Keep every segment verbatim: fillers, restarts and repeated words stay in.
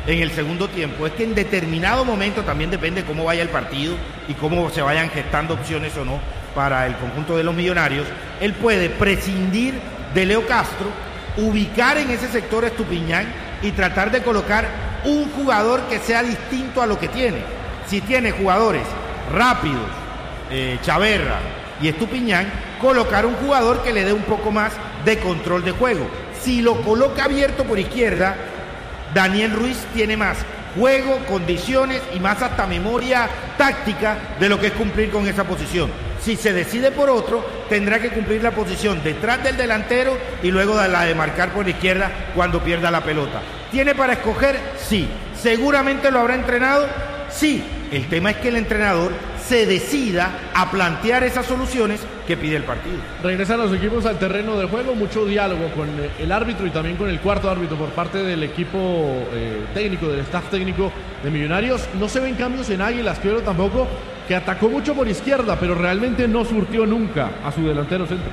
en el segundo tiempo es que en determinado momento, también depende cómo vaya el partido y cómo se vayan gestando opciones o no para el conjunto de los Millonarios, él puede prescindir de Leo Castro, ubicar en ese sector a Estupiñán y tratar de colocar un jugador que sea distinto a lo que tiene. Si tiene jugadores rápidos, eh, Chaverra y Estupiñán, colocar un jugador que le dé un poco más de control de juego. Si lo coloca abierto por izquierda, Daniel Ruiz tiene más juego, condiciones y más hasta memoria táctica de lo que es cumplir con esa posición. Si se decide por otro, tendrá que cumplir la posición detrás del delantero y luego la de marcar por izquierda cuando pierda la pelota. ¿Tiene para escoger? Sí. ¿Seguramente lo habrá entrenado? Sí. El tema es que el entrenador se decida a plantear esas soluciones que pide el partido. Regresan los equipos al terreno de juego, mucho diálogo con el árbitro y también con el cuarto árbitro por parte del equipo eh, técnico, del staff técnico de Millonarios. No se ven cambios en Águilas, creo tampoco, que atacó mucho por izquierda, pero realmente no surtió nunca a su delantero centro.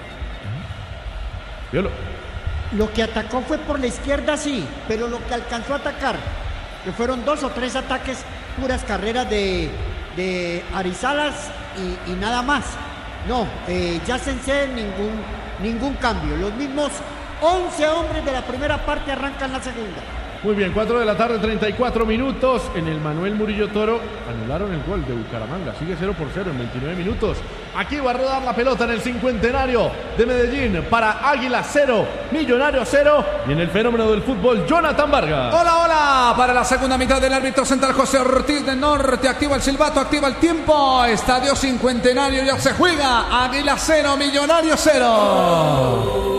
Violo. Lo que atacó fue por la izquierda, sí, pero lo que alcanzó a atacar, que fueron dos o tres ataques, puras carreras de, de Arizalas y, y nada más. No, eh, ya Sensei, ningún, ningún cambio. Los mismos once hombres de la primera parte arrancan la segunda. Muy bien, cuatro de la tarde, treinta y cuatro minutos. En el Manuel Murillo Toro anularon el gol de Bucaramanga. Sigue cero por cero en veintinueve minutos. Aquí va a rodar la pelota en el cincuentenario de Medellín para Águila cero, Millonario cero. Y en el fenómeno del fútbol, Jonathan Vargas. Hola, hola. Para la segunda mitad del árbitro central José Ortiz del Norte. Activa el silbato, activa el tiempo. Estadio Cincuentenario ya se juega. Águila cero, Millonario cero.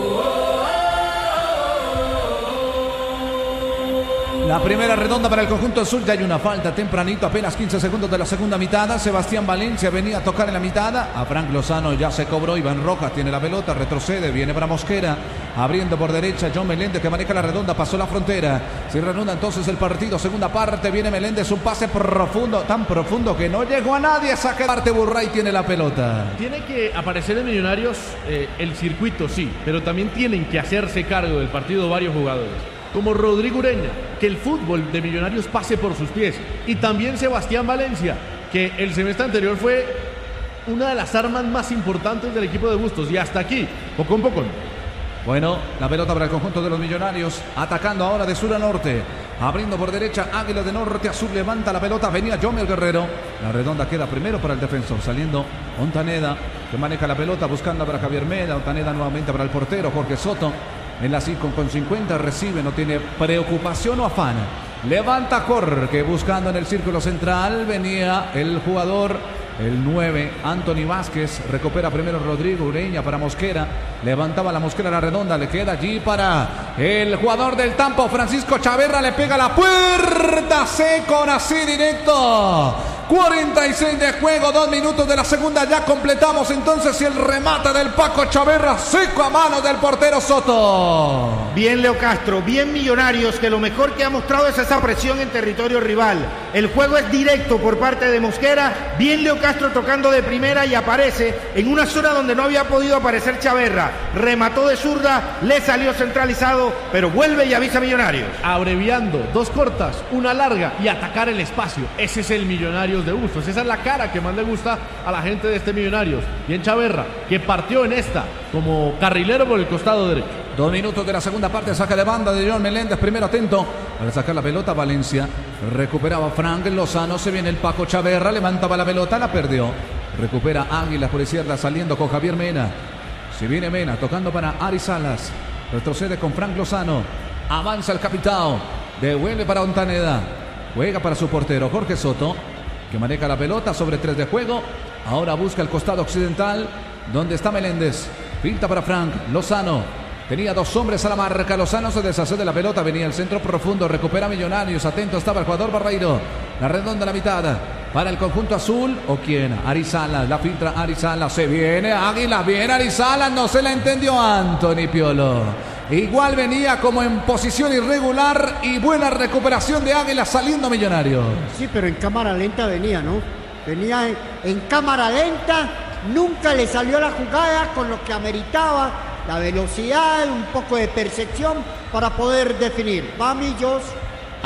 La primera redonda para el conjunto azul. Ya hay una falta tempranito, apenas quince segundos de la segunda mitad. Sebastián Valencia venía a tocar en la mitad. A Frank Lozano ya se cobró. Iván Rojas tiene la pelota, retrocede, viene para Mosquera. Abriendo por derecha John Meléndez que maneja la redonda, pasó la frontera. Se reanuda entonces el partido. Segunda parte, viene Meléndez, un pase profundo, tan profundo que no llegó a nadie. Saque parte Burray, tiene la pelota. Tiene que aparecer en Millonarios eh, el circuito, sí, pero también tienen que hacerse cargo del partido varios jugadores. Como Rodrigo Ureña, que el fútbol de Millonarios pase por sus pies. Y también Sebastián Valencia, que el semestre anterior fue una de las armas más importantes del equipo de Bustos. Y hasta aquí, poco a poco. Bueno, la pelota para el conjunto de los Millonarios, atacando ahora de sur a norte, abriendo por derecha, Águila de norte a sur, levanta la pelota, venía Jomel Guerrero, la redonda queda primero para el defensor, saliendo Ontaneda, que maneja la pelota, buscando para Javier Mena, Ontaneda nuevamente para el portero, Jorge Soto, en la cinco con cincuenta, recibe, no tiene preocupación o afán, levanta Jorge, buscando en el círculo central, venía el jugador, el nueve, Anthony Vázquez, recupera primero Rodrigo Ureña para Mosquera, levantaba la Mosquera a la redonda, le queda allí para el jugador del Tampo, Francisco Chaverra, le pega la puerta, seco, así directo, cuarenta y seis de juego, dos minutos de la segunda, ya completamos entonces el remate del Paco Chaverra, seco a mano del portero Soto. Bien Leo Castro, bien Millonarios, que lo mejor que ha mostrado es esa presión en territorio rival, el juego es directo por parte de Mosquera, bien Leo Castro tocando de primera y aparece en una zona donde no había podido aparecer Chaverra, remató de zurda, le salió centralizado, pero vuelve y avisa Millonarios. Abreviando, dos cortas, una larga y atacar el espacio, ese es el Millonarios de Bustos, esa es la cara que más le gusta a la gente de este Millonarios. Bien Chaverra, que partió en esta como carrilero por el costado derecho. Dos minutos de la segunda parte, saca de banda de John Meléndez, primero atento para sacar la pelota, Valencia, recuperaba Frank Lozano, se viene el Paco Chaverra, levantaba la pelota, la perdió, recupera Águilas por izquierda, saliendo con Javier Mena, se viene Mena, tocando para Ari Salas, retrocede con Frank Lozano, avanza el capitán, devuelve para Ontaneda, juega para su portero Jorge Soto, que maneja la pelota sobre tres de juego, ahora busca el costado occidental, donde está Meléndez, pinta para Frank Lozano, tenía dos hombres a la marca, Lozano se deshace de la pelota, venía el centro profundo, recupera Millonarios, atento estaba el jugador Barreiro, la redonda a la mitad, para el conjunto azul, o quién, Arizalas, la filtra Arizalas, se viene Águila, viene Arizalas, no se la entendió Anthony Piolo, igual venía como en posición irregular y buena recuperación de Águila saliendo Millonarios. Sí, pero en cámara lenta venía, ¿no? Venía en, en cámara lenta, nunca le salió la jugada con lo que ameritaba la velocidad, un poco de percepción para poder definir. Va Millos.